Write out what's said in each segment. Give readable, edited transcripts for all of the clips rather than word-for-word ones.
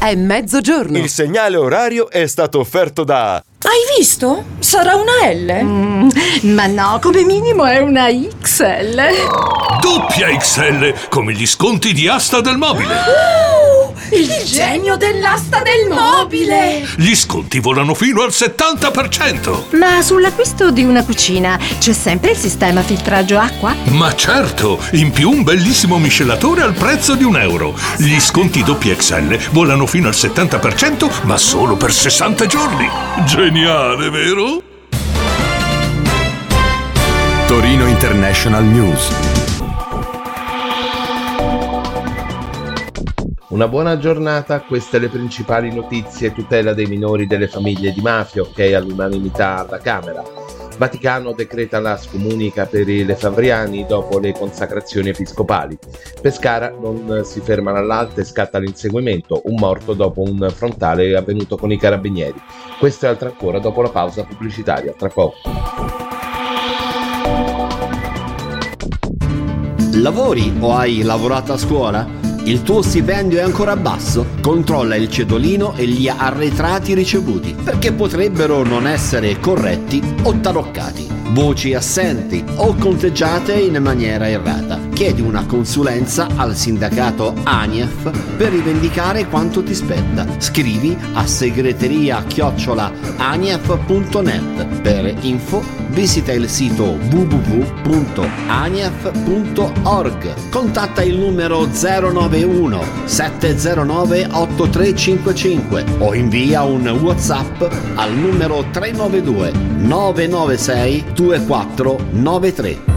è mezzogiorno. Il segnale orario è stato offerto da... Hai visto? Sarà una L? Ma no, come minimo è una XL. Doppia XL, come gli sconti di Asta del Mobile. Il genio dell'asta del mobile! Gli sconti volano fino al 70%. Ma sull'acquisto di una cucina c'è sempre il sistema filtraggio acqua? Ma certo, in più un bellissimo miscelatore al prezzo di €1. Gli sconti doppia XL volano fino al 70%, ma solo per 60 giorni. Geniale, vero? Torino International News. Una buona giornata, queste le principali notizie. Tutela dei minori delle famiglie di mafia, ok all'unanimità alla Camera. Vaticano decreta la scomunica per i lefavriani dopo le consacrazioni episcopali. Pescara non si fermano all'alta e scatta l'inseguimento, un morto dopo un frontale avvenuto con i carabinieri. Questo e altro ancora dopo la pausa pubblicitaria, tra poco. Lavori o hai lavorato a scuola? Il tuo stipendio è ancora basso? Controlla il cedolino e gli arretrati ricevuti, perché potrebbero non essere corretti o taroccati. Voci assenti o conteggiate in maniera errata. Chiedi una consulenza al sindacato ANIEF per rivendicare quanto ti spetta. Scrivi a segreteria@anief.net. Per info visita il sito www.anief.org. Contatta il numero 091 709 8355 o invia un WhatsApp al numero 392 996 2493.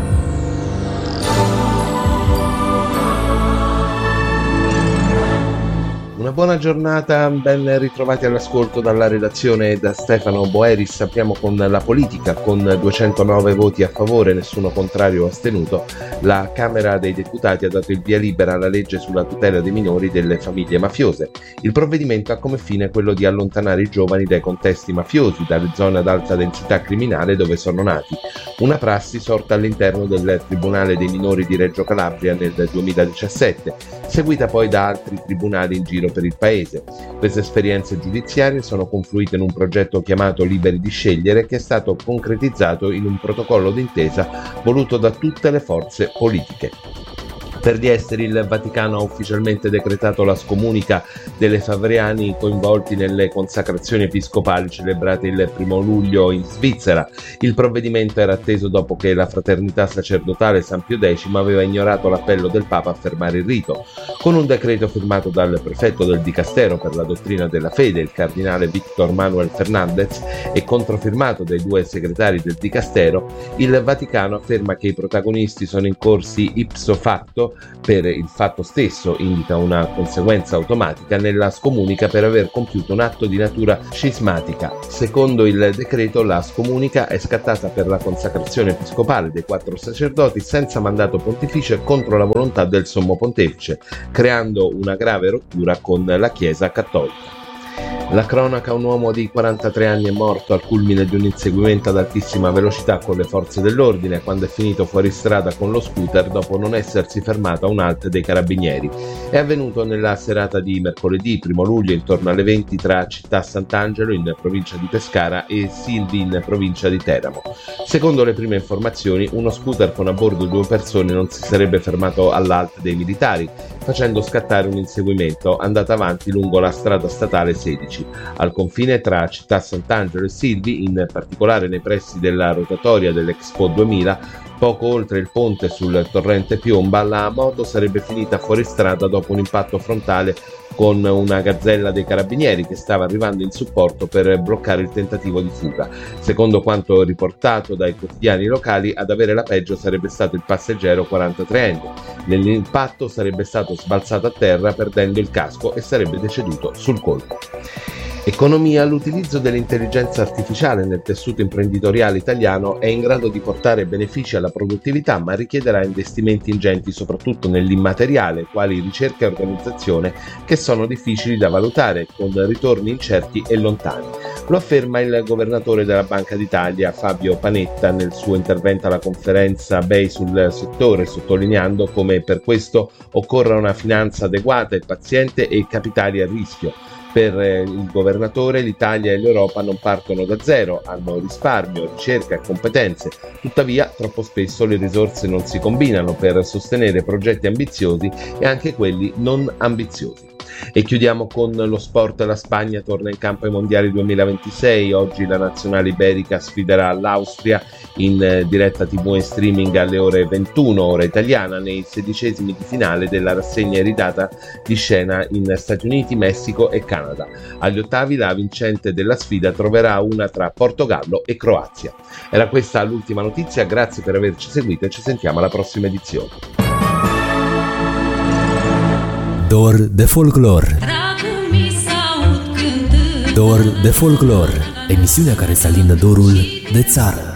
Una buona giornata, ben ritrovati all'ascolto dalla redazione da Stefano Boeris. Apriamo con la politica. Con 209 voti a favore, nessuno contrario o astenuto, la Camera dei Deputati ha dato il via libera alla legge sulla tutela dei minori delle famiglie mafiose. Il provvedimento ha come fine quello di allontanare i giovani dai contesti mafiosi, dalle zone ad alta densità criminale dove sono nati, una prassi sorta all'interno del Tribunale dei minori di Reggio Calabria nel 2017, seguita poi da altri tribunali in giro per il paese. Queste esperienze giudiziarie sono confluite in un progetto chiamato Liberi di Scegliere, che è stato concretizzato in un protocollo d'intesa voluto da tutte le forze politiche. Per gli esteri, il Vaticano ha ufficialmente decretato la scomunica dei lefavriani coinvolti nelle consacrazioni episcopali celebrate il 1 luglio in Svizzera. Il provvedimento era atteso dopo che la fraternità sacerdotale San Pio X aveva ignorato l'appello del Papa a fermare il rito. Con un decreto firmato dal prefetto del Dicastero per la dottrina della fede, il cardinale Víctor Manuel Fernández, e controfirmato dai due segretari del Dicastero, il Vaticano afferma che i protagonisti sono incorsi ipso facto, per il fatto stesso indica una conseguenza automatica, nella scomunica per aver compiuto un atto di natura scismatica. Secondo il decreto, la scomunica è scattata per la consacrazione episcopale dei 4 sacerdoti senza mandato pontificio e contro la volontà del Sommo Pontefice, creando una grave rottura con la Chiesa cattolica. La cronaca: un uomo di 43 anni è morto al culmine di un inseguimento ad altissima velocità con le forze dell'ordine quando è finito fuori strada con lo scooter dopo non essersi fermato a un'alte dei carabinieri. È avvenuto nella serata di mercoledì 1 luglio intorno alle 20 tra Città Sant'Angelo in provincia di Pescara e Silvi in provincia di Teramo. Secondo le prime informazioni, uno scooter con a bordo 2 persone non si sarebbe fermato all'alte dei militari, facendo scattare un inseguimento andato avanti lungo la strada statale 16. Al confine tra Città Sant'Angelo e Silvi, in particolare nei pressi della rotatoria dell'Expo 2000, poco oltre il ponte sul torrente Piomba, la moto sarebbe finita fuori strada dopo un impatto frontale con una gazzella dei carabinieri che stava arrivando in supporto per bloccare il tentativo di fuga. Secondo quanto riportato dai quotidiani locali, ad avere la peggio sarebbe stato il passeggero 43enne. Nell'impatto sarebbe stato sbalzato a terra perdendo il casco e sarebbe deceduto sul colpo. Economia: l'utilizzo dell'intelligenza artificiale nel tessuto imprenditoriale italiano è in grado di portare benefici alla produttività, ma richiederà investimenti ingenti soprattutto nell'immateriale, quali ricerca e organizzazione, che sono difficili da valutare, con ritorni incerti e lontani. Lo afferma il governatore della Banca d'Italia, Fabio Panetta, nel suo intervento alla conferenza BEI sul settore, sottolineando come per questo occorra una finanza adeguata e paziente e capitali a rischio. Per il governatore l'Italia e l'Europa non partono da zero, hanno risparmio, ricerca e competenze, tuttavia troppo spesso le risorse non si combinano per sostenere progetti ambiziosi e anche quelli non ambiziosi. E chiudiamo con lo sport. La Spagna torna in campo ai mondiali 2026. Oggi la nazionale iberica sfiderà l'Austria in diretta TV e streaming alle ore 21 ora italiana nei 16esimi di finale della rassegna iridata di scena in Stati Uniti, Messico e Canada. Agli ottavi la vincente della sfida troverà una tra Portogallo e Croazia. Era questa l'ultima notizia, grazie per averci seguito e ci sentiamo alla prossima edizione. Dor de folclor. Dor de folclor, emisiunea care să alindă dorul de țară.